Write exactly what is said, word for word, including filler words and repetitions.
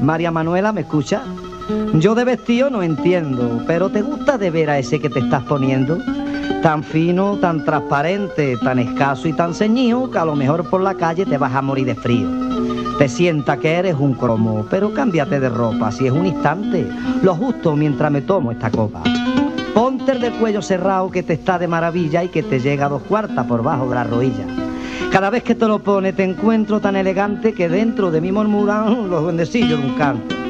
María Manuela, ¿me escucha? Yo de vestido no entiendo, pero ¿te gusta de ver a ese que te estás poniendo? Tan fino, tan transparente, tan escaso y tan ceñido que a lo mejor por la calle te vas a morir de frío. Te sienta que eres un cromo, pero cámbiate de ropa si es un instante, lo justo mientras me tomo esta copa. Ponte el del cuello cerrado que te está de maravilla y que te llega a dos cuartas por bajo de la rodilla. Cada vez que te lo pones te encuentro tan elegante que dentro de mí murmuran los duendecillos de un canto.